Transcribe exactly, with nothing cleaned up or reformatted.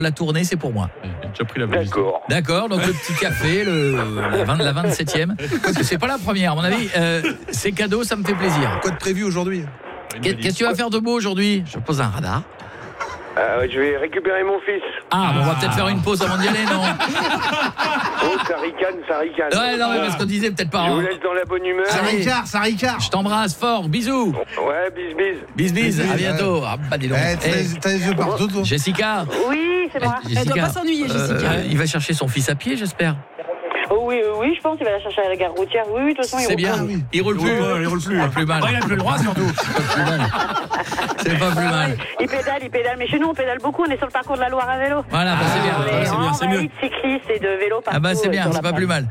La tournée, c'est pour moi. J'ai déjà pris la valise. D'accord. D'accord, donc le petit café, le, la, vingt, la vingt-septième. Parce que c'est pas la première, à mon avis. Euh, c'est cadeau, ça me fait plaisir. Quoi de prévu aujourd'hui? Qu'est- Qu'est-ce que tu vas faire de beau aujourd'hui? Je pose un radar. Euh, je vais récupérer mon fils. Ah, bon, on va peut-être faire une pause avant d'y aller, non? Oh, ça ricane, ça ricane. Ouais, non, mais parce qu'on disait peut-être pas. Je vous hein. laisse dans la bonne humeur. Ça Allez. ricard, ça ricard. Je t'embrasse fort, bisous. Ouais, bis bis. Bis, bis, Bis, à bis, bientôt. Ah, bah dis donc. Eh, t'as Eh, les- t'as les yeux partout, toi. Jessica. Oui, c'est moi. Jessica, Elle doit pas s'ennuyer, Jessica. euh, il va chercher son fils à pied, j'espère. Oh oui, oui, oui, je pense qu'il va la chercher à la gare routière. Oui, oui, de toute façon, il C'est bien. reprend. oui. Il roule Il plus. roule pas, il roule plus. Pas plus mal. Ah, il a plus le droit, surtout. C'est pas plus mal. C'est pas plus Ah, mal. il pédale, il pédale. Mais chez nous, on pédale beaucoup. On est sur le parcours de la Loire à vélo. Voilà, bah, c'est bien. On est c'est bien, c'est envahi mieux. de cyclistes et de vélos partout. Ah bah c'est euh, bien, sur c'est la pas place. plus mal.